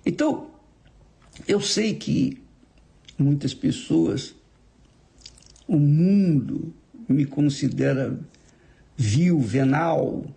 Então, eu sei que muitas pessoas, o mundo me considera vil, venal,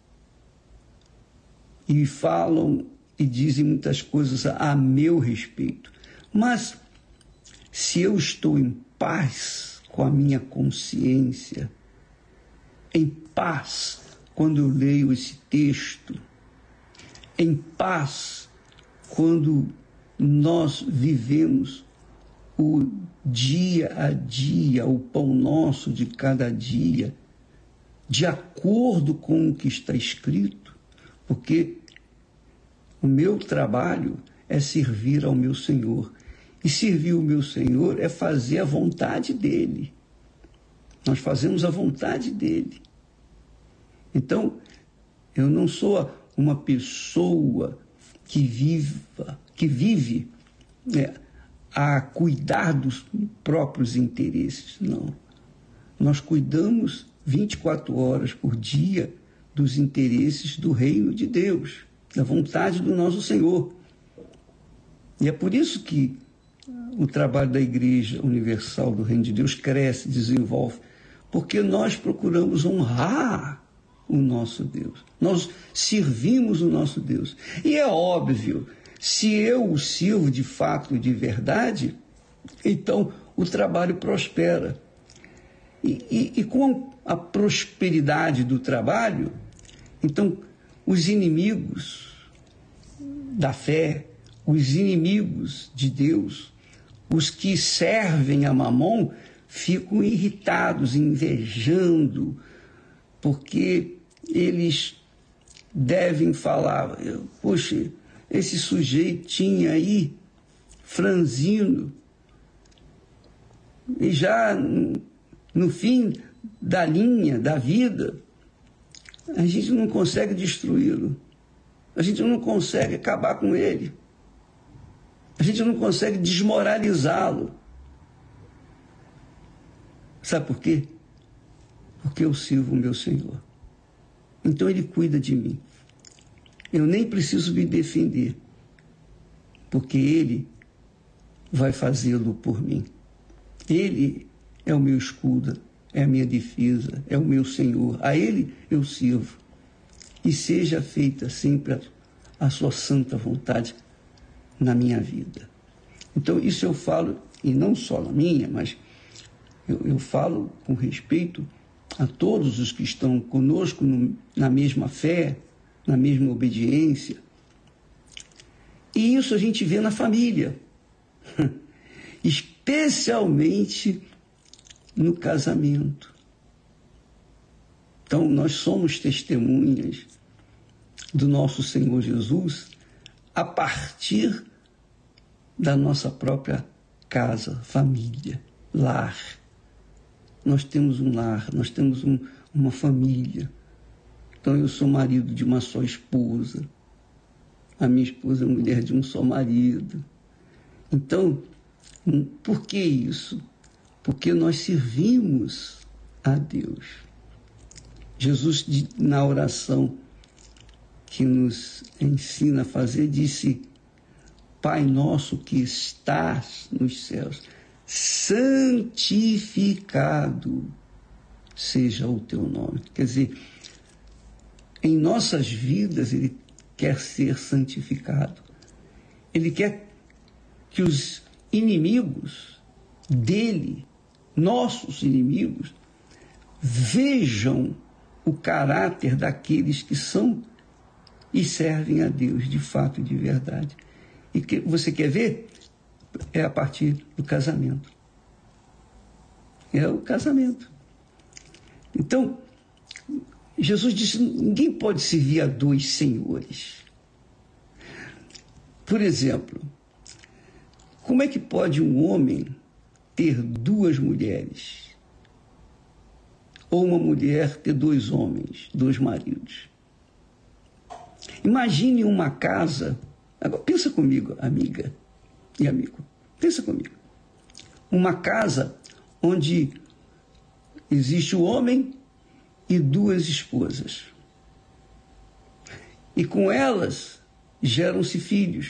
e falam e dizem muitas coisas a meu respeito. Mas se eu estou em paz com a minha consciência, em paz quando eu leio esse texto, em paz quando nós vivemos o dia a dia, o pão nosso de cada dia, de acordo com o que está escrito, porque o meu trabalho é servir ao meu Senhor. E servir o meu Senhor é fazer a vontade dEle. Nós fazemos a vontade dEle. Então, eu não sou uma pessoa que vive a cuidar dos próprios interesses. Não. Nós cuidamos 24 horas por dia dos interesses do reino de Deus, da vontade do nosso Senhor. E é por isso que o trabalho da Igreja Universal do Reino de Deus cresce, desenvolve, porque nós procuramos honrar o nosso Deus. Nós servimos o nosso Deus. E é óbvio, se eu o sirvo de fato e de verdade, então o trabalho prospera. E com a prosperidade do trabalho, então os inimigos da fé, os inimigos de Deus, os que servem a Mamon, ficam irritados, invejando, porque eles devem falar, poxa, esse sujeitinho aí, franzino, e já no fim da linha, da vida, a gente não consegue destruí-lo, a gente não consegue acabar com ele, a gente não consegue desmoralizá-lo. Sabe por quê? Porque eu sirvo o meu Senhor. Então Ele cuida de mim. Eu nem preciso me defender, porque Ele vai fazê-lo por mim. Ele é o meu escudo, é a minha defesa, é o meu Senhor. A Ele eu sirvo. E seja feita sempre a sua santa vontade na minha vida. Então isso eu falo, e não só na minha, mas eu falo com respeito a todos os que estão conosco na mesma fé, na mesma obediência. E isso a gente vê na família, especialmente no casamento. Então, nós somos testemunhas do nosso Senhor Jesus a partir da nossa própria casa, família, lar. Nós temos um lar, nós temos uma família. Então, eu sou marido de uma só esposa. A minha esposa é mulher de um só marido. Então, por que isso? Porque nós servimos a Deus. Jesus, na oração que nos ensina a fazer, disse: Pai nosso que estás nos céus, santificado seja o teu nome. Quer dizer, em nossas vidas Ele quer ser santificado. Ele quer que os inimigos dele, nossos inimigos, vejam o caráter daqueles que são e servem a Deus de fato e de verdade. E que você quer ver? É a partir do casamento. É o casamento. Então, Jesus disse: ninguém pode servir a dois senhores. Por exemplo, como é que pode um homem ter duas mulheres? Ou uma mulher ter dois homens, dois maridos? Imagine uma casa. Agora, pensa comigo, amiga e amigo. Pensa comigo. Uma casa onde existe o homem e duas esposas. E com elas geram-se filhos.